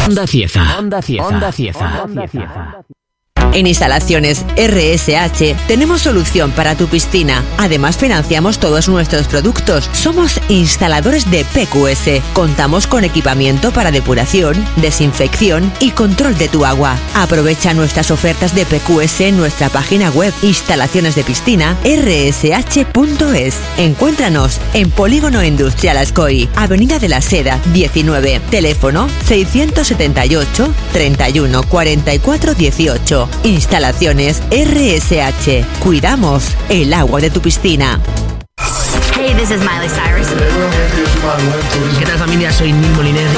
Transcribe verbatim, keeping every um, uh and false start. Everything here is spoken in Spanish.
Onda Cieza. Onda Cieza. Onda Cieza. Onda Cieza. En Instalaciones R S H tenemos solución para tu piscina. Además, financiamos todos nuestros productos. Somos instaladores de P Q S. Contamos con equipamiento para depuración, desinfección y control de tu agua. Aprovecha nuestras ofertas de P Q S en nuestra página web instalaciones de piscina r s h punto es. Encuéntranos en Polígono Industrial Ascoy, Avenida de la Seda diecinueve. Teléfono seiscientos setenta y ocho, treinta y uno, cuarenta y cuatro, dieciocho. Instalaciones R S H. Cuidamos el agua de tu piscina. Hey, this is Miley Cyrus. ¿Qué tal, familia? Soy Neil Moliner.